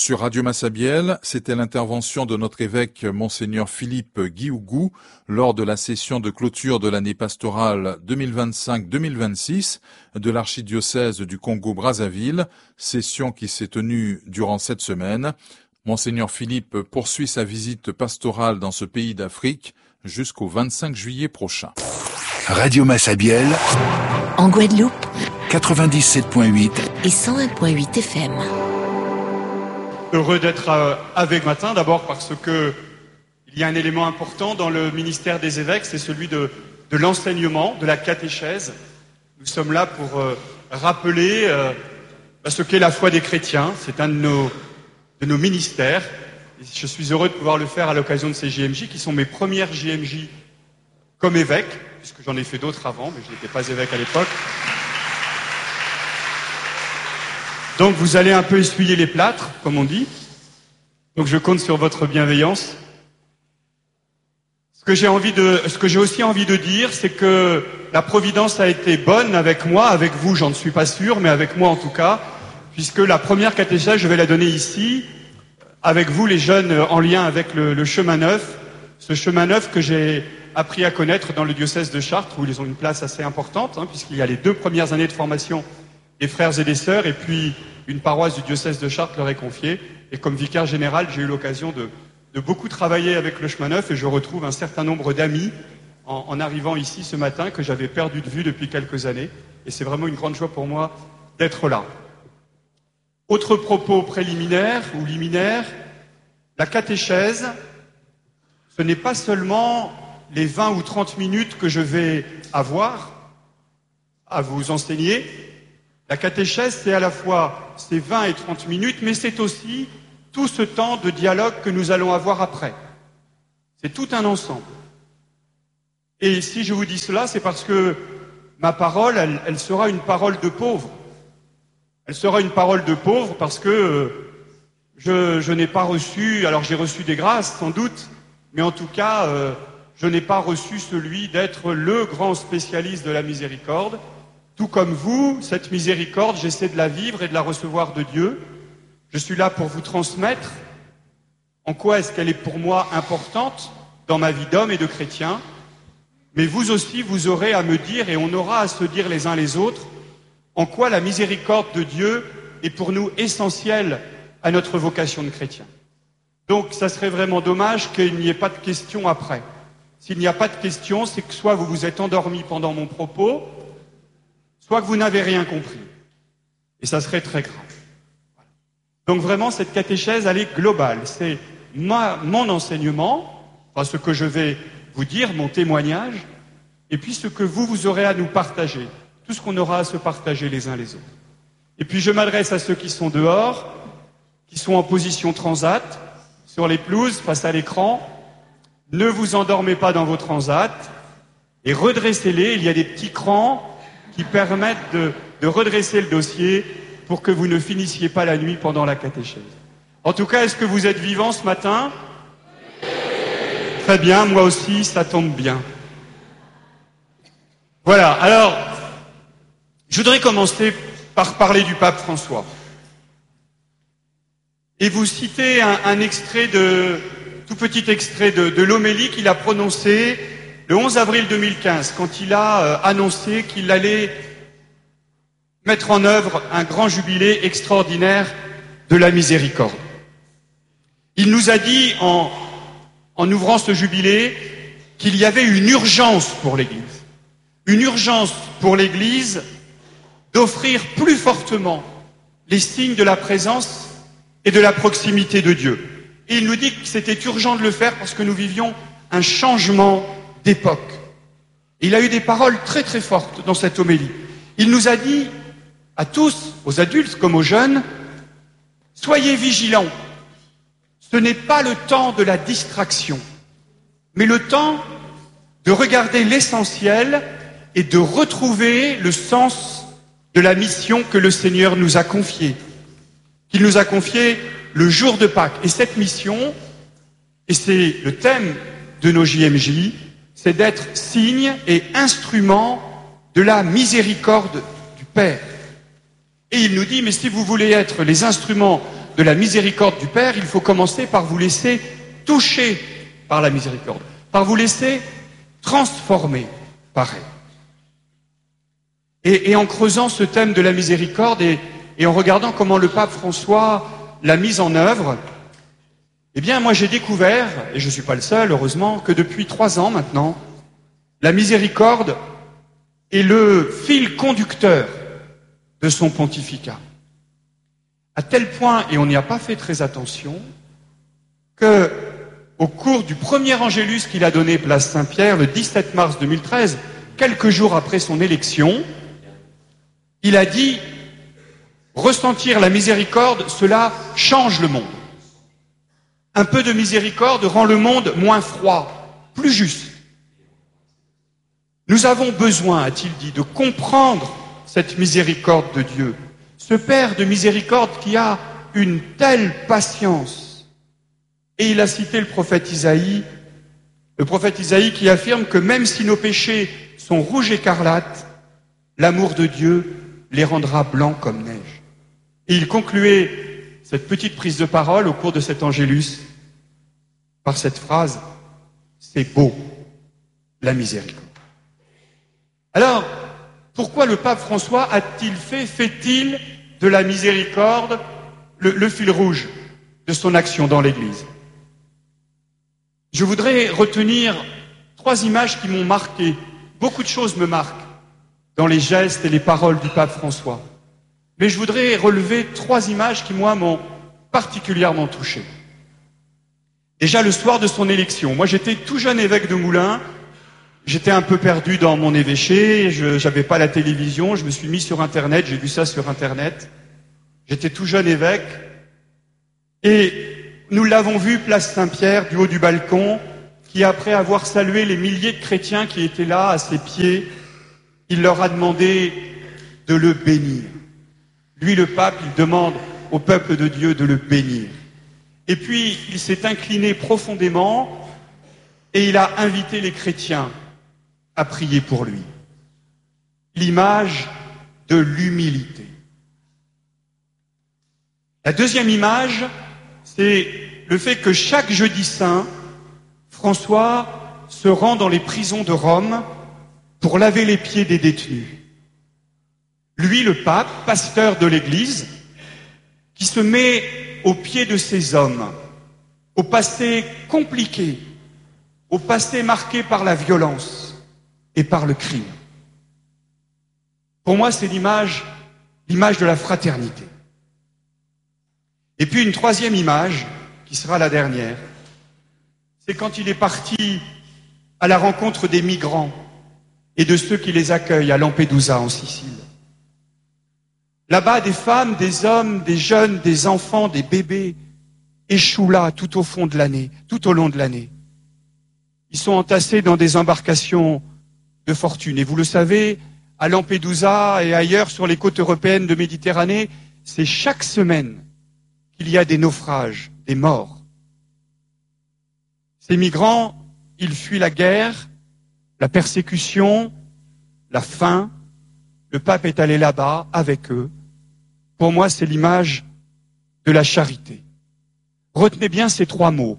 Sur Radio Massabielle, c'était l'intervention de notre évêque Monseigneur Philippe Guiougou lors de la session de clôture de l'année pastorale 2025-2026 de l'archidiocèse du Congo-Brazzaville, session qui s'est tenue durant cette semaine. Monseigneur Philippe poursuit sa visite pastorale dans ce pays d'Afrique jusqu'au 25 juillet prochain. Radio Massabielle, en Guadeloupe, 97.8 et 101.8 FM. Heureux d'être avec matin, d'abord parce que il y a un élément important dans le ministère des évêques, c'est celui de l'enseignement, de la catéchèse. Nous sommes là pour rappeler ce qu'est la foi des chrétiens. C'est un de nos ministères. Et je suis heureux de pouvoir le faire à l'occasion de ces JMJ, qui sont mes premières JMJ comme évêque, puisque j'en ai fait d'autres avant, mais je n'étais pas évêque à l'époque. Donc vous allez un peu essuyer les plâtres, comme on dit. Donc je compte sur votre bienveillance. Ce que j'ai aussi envie de dire, c'est que la providence a été bonne avec moi, avec vous, j'en suis pas sûr, mais avec moi en tout cas, puisque la première catéchèse, je vais la donner ici, avec vous les jeunes, en lien avec le chemin neuf. Ce chemin neuf que j'ai appris à connaître dans le diocèse de Chartres, où ils ont une place assez importante, puisqu'il y a les 2 premières années de formation des frères et des sœurs, et puis une paroisse du diocèse de Chartres leur est confiée. Et comme vicaire général, j'ai eu l'occasion de beaucoup travailler avec le chemin neuf, et je retrouve un certain nombre d'amis en arrivant ici ce matin que j'avais perdu de vue depuis quelques années. Et c'est vraiment une grande joie pour moi d'être là. Autre propos préliminaire ou liminaire, la catéchèse, ce n'est pas seulement les 20 ou 30 minutes que je vais avoir à vous enseigner. La catéchèse, c'est à la fois ces 20 et 30 minutes, mais c'est aussi tout ce temps de dialogue que nous allons avoir après. C'est tout un ensemble. Et si je vous dis cela, c'est parce que ma parole, elle sera une parole de pauvre. Elle sera une parole de pauvre parce que je n'ai pas reçu, alors j'ai reçu des grâces sans doute, mais en tout cas, je n'ai pas reçu celui d'être le grand spécialiste de la miséricorde. Tout comme vous, cette miséricorde, j'essaie de la vivre et de la recevoir de Dieu. Je suis là pour vous transmettre en quoi est-ce qu'elle est pour moi importante dans ma vie d'homme et de chrétien. Mais vous aussi, vous aurez à me dire, et on aura à se dire les uns les autres, en quoi la miséricorde de Dieu est pour nous essentielle à notre vocation de chrétien. Donc, ça serait vraiment dommage qu'il n'y ait pas de questions après. S'il n'y a pas de questions, c'est que soit vous vous êtes endormi pendant mon propos, soit que vous n'avez rien compris. Et ça serait très grave. Donc vraiment, cette catéchèse, elle est globale. C'est mon enseignement, enfin ce que je vais vous dire, mon témoignage, et puis ce que vous aurez à nous partager, tout ce qu'on aura à se partager les uns les autres. Et puis je m'adresse à ceux qui sont dehors, qui sont en position transat, sur les pelouses, face à l'écran. Ne vous endormez pas dans vos transats, et redressez-les. Il y a des petits crans qui permettent de redresser le dossier pour que vous ne finissiez pas la nuit pendant la catéchèse. En tout cas, est-ce que vous êtes vivants ce matin ? Très bien, moi aussi, ça tombe bien. Voilà, alors, je voudrais commencer par parler du pape François. Et vous citer un extrait tout petit extrait de l'homélie qu'il a prononcée le 11 avril 2015, quand il a annoncé qu'il allait mettre en œuvre un grand jubilé extraordinaire de la miséricorde. Il nous a dit, en ouvrant ce jubilé, qu'il y avait une urgence pour l'Église. Une urgence pour l'Église d'offrir plus fortement les signes de la présence et de la proximité de Dieu. Et il nous dit que c'était urgent de le faire parce que nous vivions un changement d'époque. Il a eu des paroles très très fortes dans cette homélie. Il nous a dit à tous, aux adultes comme aux jeunes, soyez vigilants. Ce n'est pas le temps de la distraction, mais le temps de regarder l'essentiel et de retrouver le sens de la mission que le Seigneur nous a confiée, qu'il nous a confiée le jour de Pâques. Et cette mission, et c'est le thème de nos JMJ, c'est d'être signe et instrument de la miséricorde du Père. Et il nous dit, mais si vous voulez être les instruments de la miséricorde du Père, il faut commencer par vous laisser toucher par la miséricorde, par vous laisser transformer par elle. Et en creusant ce thème de la miséricorde et en regardant comment le pape François l'a mise en œuvre, eh bien moi j'ai découvert, et je ne suis pas le seul heureusement, que depuis 3 ans maintenant, la miséricorde est le fil conducteur de son pontificat. À tel point, et on n'y a pas fait très attention, que au cours du premier Angélus qu'il a donné place Saint-Pierre, le 17 mars 2013, quelques jours après son élection, il a dit « Ressentir la miséricorde, cela change le monde. Un peu de miséricorde rend le monde moins froid, plus juste. Nous avons besoin, a-t-il dit, de comprendre cette miséricorde de Dieu, ce Père de miséricorde qui a une telle patience. » Et il a cité le prophète Isaïe qui affirme que même si nos péchés sont rouges écarlates, l'amour de Dieu les rendra blancs comme neige. Et il concluait cette petite prise de parole au cours de cet Angélus par cette phrase « C'est beau, la miséricorde ». Alors, pourquoi le pape François fait-il de la miséricorde le fil rouge de son action dans l'Église? Je voudrais retenir 3 images qui m'ont marqué. Beaucoup de choses me marquent dans les gestes et les paroles du pape François. Mais je voudrais relever 3 images qui, moi, m'ont particulièrement touché. Déjà, le soir de son élection, moi j'étais tout jeune évêque de Moulins, j'étais un peu perdu dans mon évêché, je n'avais pas la télévision, je me suis mis sur Internet, j'ai vu ça sur Internet. J'étais tout jeune évêque et nous l'avons vu place Saint-Pierre du haut du balcon, qui après avoir salué les milliers de chrétiens qui étaient là à ses pieds, il leur a demandé de le bénir. Lui, le pape, il demande au peuple de Dieu de le bénir. Et puis, il s'est incliné profondément et il a invité les chrétiens à prier pour lui. L'image de l'humilité. La deuxième image, c'est le fait que chaque jeudi saint, François se rend dans les prisons de Rome pour laver les pieds des détenus. Lui, le pape, pasteur de l'Église, qui se met aux pieds de ces hommes, au passé compliqué, au passé marqué par la violence et par le crime. Pour moi, c'est l'image de la fraternité. Et puis une troisième image, qui sera la dernière, c'est quand il est parti à la rencontre des migrants et de ceux qui les accueillent à Lampedusa, en Sicile. Là-bas, des femmes, des hommes, des jeunes, des enfants, des bébés échouent là tout au fond de l'année, tout au long de l'année. Ils sont entassés dans des embarcations de fortune. Et vous le savez, à Lampedusa et ailleurs sur les côtes européennes de Méditerranée, c'est chaque semaine qu'il y a des naufrages, des morts. Ces migrants, ils fuient la guerre, la persécution, la faim. Le pape est allé là-bas avec eux. Pour moi, c'est l'image de la charité. Retenez bien ces 3 mots.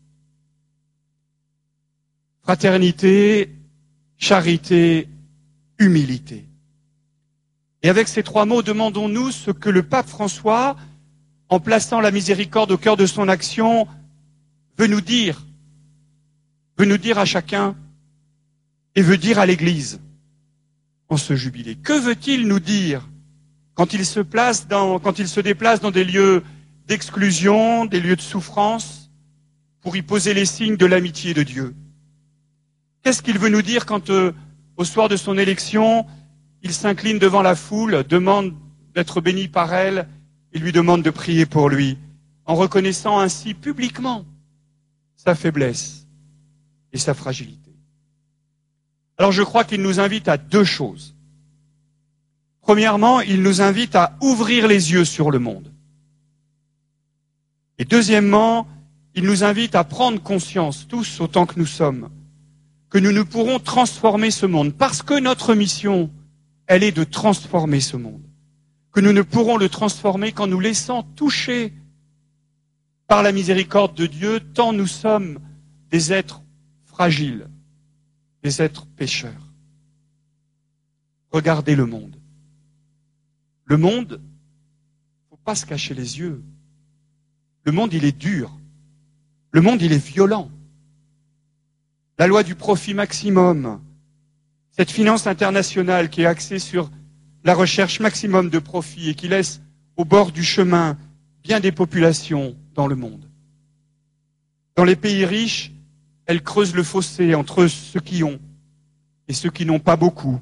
Fraternité, charité, humilité. Et avec ces 3 mots, demandons-nous ce que le pape François, en plaçant la miséricorde au cœur de son action, veut nous dire à chacun et veut dire à l'Église en ce jubilé. Que veut-il nous dire quand il se déplace dans des lieux d'exclusion, des lieux de souffrance, pour y poser les signes de l'amitié de Dieu? Qu'est-ce qu'il veut nous dire quand, au soir de son élection, il s'incline devant la foule, demande d'être béni par elle, et lui demande de prier pour lui, en reconnaissant ainsi publiquement sa faiblesse et sa fragilité? Alors je crois qu'il nous invite à 2 choses. Premièrement, il nous invite à ouvrir les yeux sur le monde. Et deuxièmement, il nous invite à prendre conscience, tous autant que nous sommes, que nous ne pourrons transformer ce monde, parce que notre mission, elle est de transformer ce monde, que nous ne pourrons le transformer qu'en nous laissant toucher par la miséricorde de Dieu, tant nous sommes des êtres fragiles, des êtres pécheurs. Regardez le monde. Le monde, il ne faut pas se cacher les yeux. Le monde, il est dur. Le monde, il est violent. La loi du profit maximum, cette finance internationale qui est axée sur la recherche maximum de profit et qui laisse au bord du chemin bien des populations dans le monde. Dans les pays riches, elle creuse le fossé entre ceux qui ont et ceux qui n'ont pas beaucoup.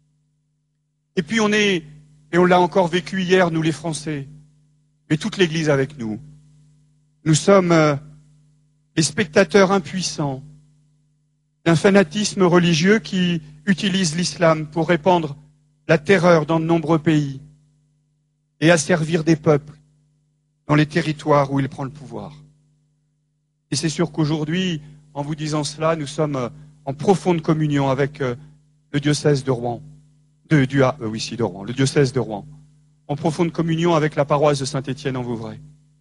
Et puis on l'a encore vécu hier, nous les Français, mais toute l'Église avec nous. Nous sommes les spectateurs impuissants d'un fanatisme religieux qui utilise l'islam pour répandre la terreur dans de nombreux pays et asservir des peuples dans les territoires où il prend le pouvoir. Et c'est sûr qu'aujourd'hui, en vous disant cela, nous sommes en profonde communion avec le diocèse de Rouen, le diocèse de Rouen, en profonde communion avec la paroisse de Saint-Étienne-en-Vouvray,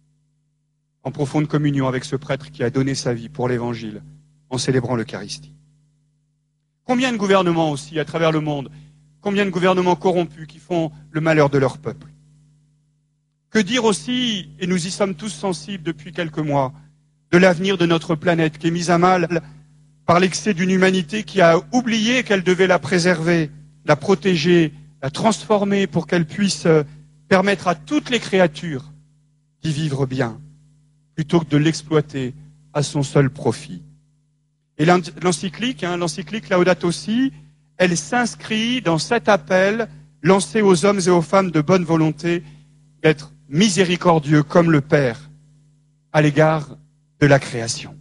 en profonde communion avec ce prêtre qui a donné sa vie pour l'Évangile en célébrant l'Eucharistie. Combien de gouvernements aussi à travers le monde, combien de gouvernements corrompus qui font le malheur de leur peuple. Que dire aussi, et nous y sommes tous sensibles depuis quelques mois, de l'avenir de notre planète qui est mise à mal par l'excès d'une humanité qui a oublié qu'elle devait la préserver, la protéger, la transformer pour qu'elle puisse permettre à toutes les créatures d'y vivre bien, plutôt que de l'exploiter à son seul profit. Et l'encyclique Laudato Si, elle s'inscrit dans cet appel lancé aux hommes et aux femmes de bonne volonté d'être miséricordieux comme le Père à l'égard de la création.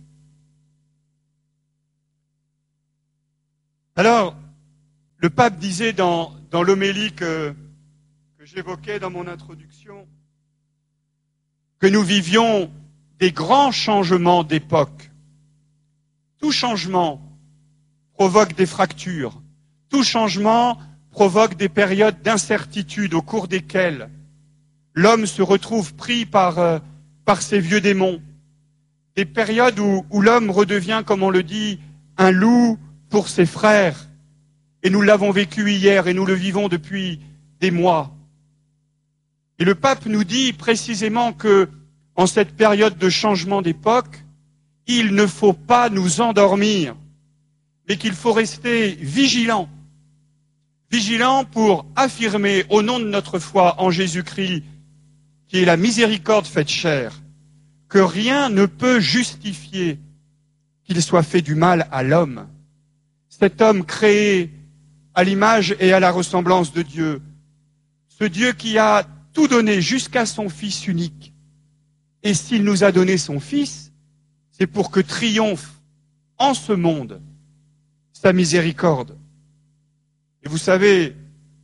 Alors, le pape disait dans l'homélie que j'évoquais dans mon introduction que nous vivions des grands changements d'époque. Tout changement provoque des fractures. Tout changement provoque des périodes d'incertitude au cours desquelles l'homme se retrouve pris par ses vieux démons. Des périodes où l'homme redevient, comme on le dit, un loup pour ses frères. Et nous l'avons vécu hier et nous le vivons depuis des mois. Et le pape nous dit précisément que, en cette période de changement d'époque, il ne faut pas nous endormir, mais qu'il faut rester vigilants. Vigilants pour affirmer au nom de notre foi en Jésus-Christ, qui est la miséricorde faite chair, que rien ne peut justifier qu'il soit fait du mal à l'homme. Cet homme créé à l'image et à la ressemblance de Dieu, ce Dieu qui a tout donné jusqu'à son Fils unique. Et s'il nous a donné son Fils, c'est pour que triomphe en ce monde sa miséricorde. Et vous savez,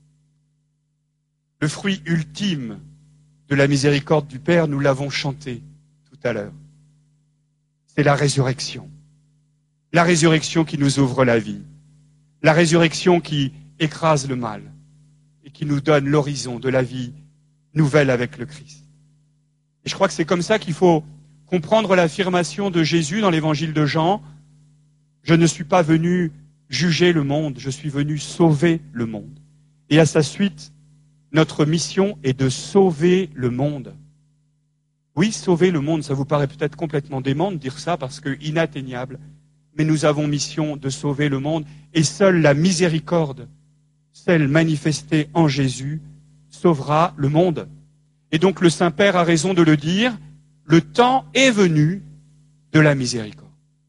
le fruit ultime de la miséricorde du Père, nous l'avons chanté tout à l'heure. C'est la résurrection. La résurrection qui nous ouvre la vie. La résurrection qui écrase le mal et qui nous donne l'horizon de la vie nouvelle avec le Christ. Et je crois que c'est comme ça qu'il faut comprendre l'affirmation de Jésus dans l'évangile de Jean. Je ne suis pas venu juger le monde, je suis venu sauver le monde. Et à sa suite, notre mission est de sauver le monde. Oui, sauver le monde, ça vous paraît peut-être complètement dément de dire ça parce que inatteignable. Mais nous avons mission de sauver le monde et seule la miséricorde, celle manifestée en Jésus, sauvera le monde. Et donc le Saint-Père a raison de le dire, le temps est venu de la miséricorde.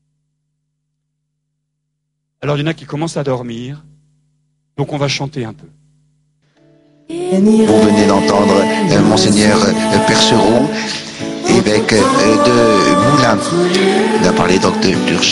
Alors il y en a qui commencent à dormir, donc on va chanter un peu. Vous venez d'entendre Monseigneur Perceron, évêque de Moulins. Il a parlé donc de